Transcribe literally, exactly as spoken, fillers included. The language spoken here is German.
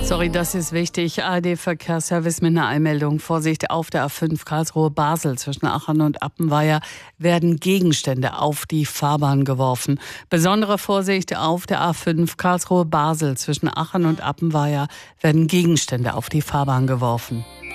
Sorry, das ist wichtig. A R D-Verkehrsservice mit einer Einmeldung. Vorsicht, auf der A fünf Karlsruhe-Basel zwischen Aachen und Appenweier werden Gegenstände auf die Fahrbahn geworfen. Besondere Vorsicht, auf der A fünf Karlsruhe-Basel zwischen Aachen und Appenweier werden Gegenstände auf die Fahrbahn geworfen.